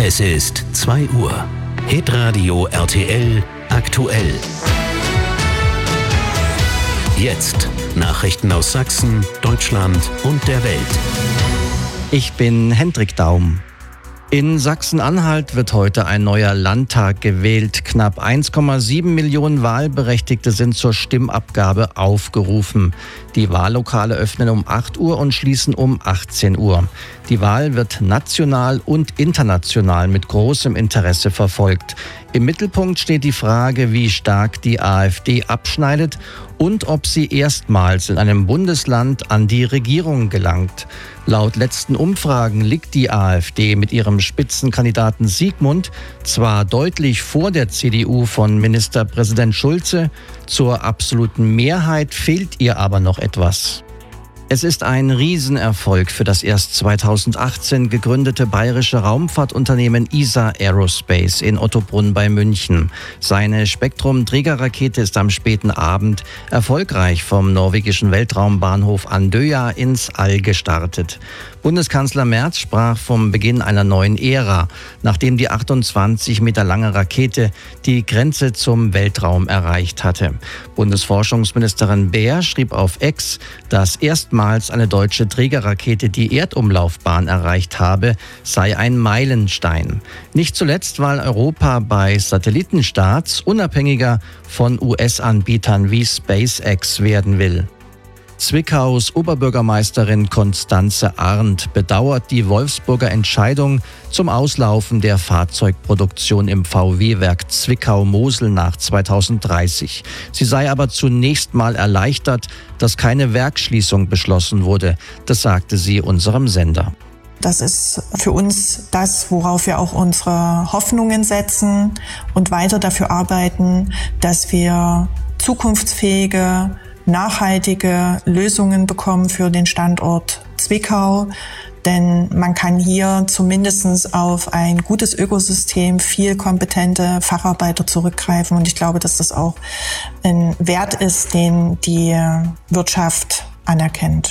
Es ist 2 Uhr. Hitradio RTL aktuell. Jetzt Nachrichten aus Sachsen, Deutschland und der Welt. Ich bin Hendrik Daum. In Sachsen-Anhalt wird heute ein neuer Landtag gewählt. Knapp 1,7 Millionen Wahlberechtigte sind zur Stimmabgabe aufgerufen. Die Wahllokale öffnen um 8 Uhr und schließen um 18 Uhr. Die Wahl wird national und international mit großem Interesse verfolgt. Im Mittelpunkt steht die Frage, wie stark die AfD abschneidet und ob sie erstmals in einem Bundesland an die Regierung gelangt. Laut letzten Umfragen liegt die AfD mit ihrem Spitzenkandidaten Siegmund zwar deutlich vor der CDU von Ministerpräsident Schulze, zur absoluten Mehrheit fehlt ihr aber noch etwas. Es ist ein Riesenerfolg für das erst 2018 gegründete bayerische Raumfahrtunternehmen ISA Aerospace in Ottobrunn bei München. Seine Spektrum-Trägerrakete ist am späten Abend erfolgreich vom norwegischen Weltraumbahnhof Andøya ins All gestartet. Bundeskanzler Merz sprach vom Beginn einer neuen Ära, nachdem die 28 Meter lange Rakete die Grenze zum Weltraum erreicht hatte. Bundesforschungsministerin Baer schrieb auf X, dass erstmals eine deutsche Trägerrakete die Erdumlaufbahn erreicht habe, sei ein Meilenstein. Nicht zuletzt, weil Europa bei Satellitenstarts unabhängiger von US-Anbietern wie SpaceX werden will. Zwickaus Oberbürgermeisterin Constanze Arndt bedauert die Wolfsburger Entscheidung zum Auslaufen der Fahrzeugproduktion im VW-Werk Zwickau-Mosel nach 2030. Sie sei aber zunächst mal erleichtert, dass keine Werksschließung beschlossen wurde. Das sagte sie unserem Sender. Das ist für uns das, worauf wir auch unsere Hoffnungen setzen und weiter dafür arbeiten, dass wir zukunftsfähige, nachhaltige Lösungen bekommen für den Standort Zwickau. Denn man kann hier zumindest auf ein gutes Ökosystem, viel kompetente Facharbeiter zurückgreifen. Und ich glaube, dass das auch ein Wert ist, den die Wirtschaft anerkennt.